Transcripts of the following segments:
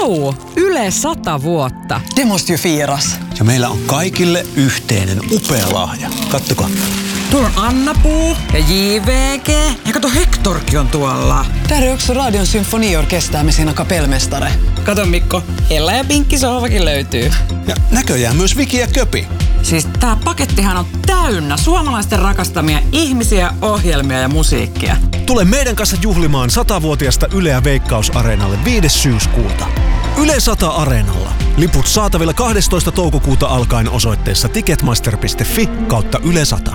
Yle 100 vuotta. Det måste ju firas. Ja meillä on kaikille yhteinen upea lahja. Kattokaa. Tuolla on Anna-Puu ja JVG. Ja kato, Hektorkin on tuolla. Där är också Radion symfoniorkester med sina kapellmästare. Kato Mikko, Hella ja Pinkki sohvakin löytyy. Ja näköjään myös Viki ja Köpi. Siis tää pakettihan on täynnä suomalaisten rakastamia ihmisiä, ohjelmia ja musiikkia. Tule meidän kanssa juhlimaan 100-vuotiasta Yleä Veikkaus-areenalle 5. syyskuuta. Yle 100 Areenalla. Liput saatavilla 12. toukokuuta alkaen osoitteessa ticketmaster.fi/Yle 100.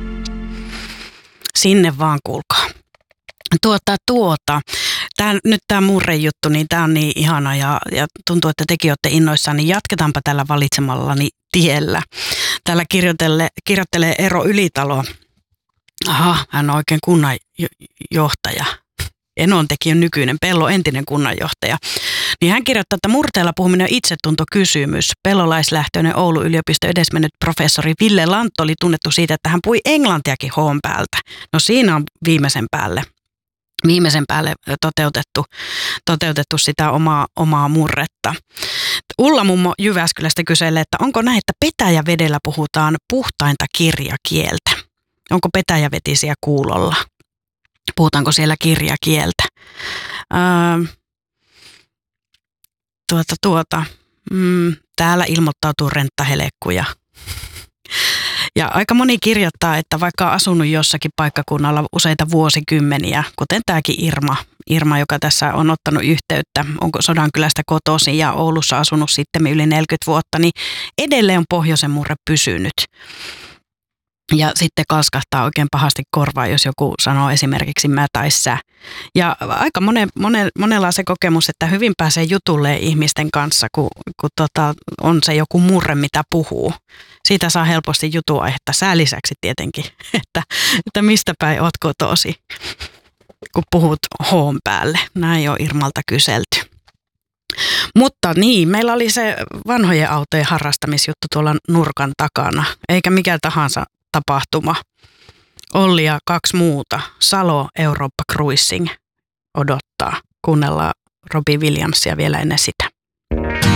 Sinne vaan kuulkaa. Nyt tämä murrejuttu, niin tämä on niin ihana ja tuntuu, että tekin olette innoissaan, niin jatketaanpa tällä valitsemallani tiellä. Täällä kirjoittelee Eero Ylitalo. Aha, hän on oikein kunnanjohtaja. Enon teki on nykyinen, Pello entinen kunnanjohtaja. Niin hän kirjoittaa, että murteella puhuminen on itsetuntokysymys. Pellolaislähtöinen Oulun yliopiston edesmennyt professori Ville Lantto oli tunnettu siitä, että hän pui englantiakin hoon päältä. No siinä on viimeisen päälle toteutettu sitä omaa murretta. Ulla mummo Jyväskylästä kyselee, että onko näin, että Petäjävedellä puhutaan puhtainta kirjakieltä? Onko petäjävetisiä kuulolla? Puhutaanko siellä kirjakieltä? Täällä ilmoittautuu renttahelekkuja. Ja aika moni kirjoittaa, että vaikka on asunut jossakin paikkakunnalla useita vuosikymmeniä, kuten tämäkin Irma, joka tässä on ottanut yhteyttä, onko Sodankylästä kotoisin ja Oulussa asunut sitten yli 40 vuotta, niin edelleen on pohjoisen murre pysynyt. Ja sitten kalskahtaa oikein pahasti korvaa, jos joku sanoo esimerkiksi mä tai sä. Ja aika monella on se kokemus, että hyvin pääsee jutulle ihmisten kanssa, kun on se joku murre, mitä puhuu. Siitä saa helposti jutuaihetta, sää lisäksi tietenkin, että mistä päin oot kotosi, kun puhut hoon päälle. Näin on Irmalta kyselty. Mutta niin, meillä oli se vanhojen autojen harrastamisjuttu tuolla nurkan takana, eikä mikä tahansa tapahtuma. Olli ja 2 muuta, Salo Eurooppa Cruising odottaa. Kuunnellaan Robbie Williamsia vielä ennen sitä.